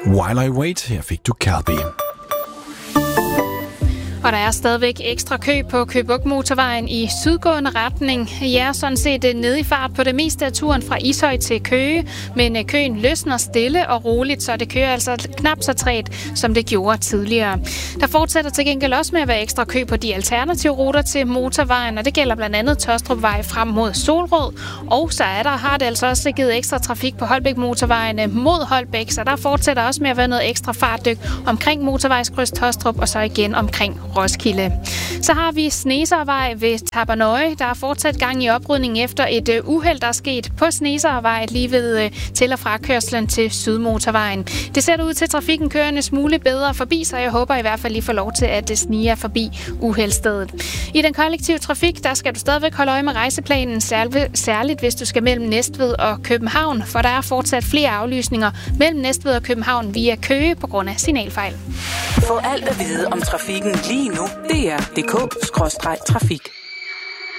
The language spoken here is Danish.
While I Wait, her fik du Calby. Og der er stadigvæk ekstra kø på Køge Bugt Motorvejen i sydgående retning. Jeg er sådan set nede i fart på det meste af turen fra Ishøj til Køge, men køen løsner stille og roligt, så det kører altså knap så træt, som det gjorde tidligere. Der fortsætter til gengæld også med at være ekstra kø på de alternative ruter til motorvejen, og det gælder blandt andet Tåstrupvej frem mod Solrød. Og så har det altså også givet ekstra trafik på Holbæk Motorvejen mod Holbæk, så der fortsætter også med at være noget ekstra fartdyk omkring motorvejskryds Tåstrup og så igen omkring Roskilde. Så har vi Sneservej ved Tabernøje. Der er fortsat gang i oprydningen efter et uheld, der er sket på Sneservej lige ved til- og frakørslen til Sydmotorvejen. Det ser ud til, at trafikken kører en smule bedre forbi, så jeg håber i hvert fald, I får lov til at det sniger forbi uheldstedet. I den kollektive trafik, der skal du stadigvæk holde øje med rejseplanen, særligt hvis du skal mellem Næstved og København, for der er fortsat flere aflysninger mellem Næstved og København via Køge på grund af signalfejl. Få alt at vide om trafikken lige nu. DR.dk/trafik.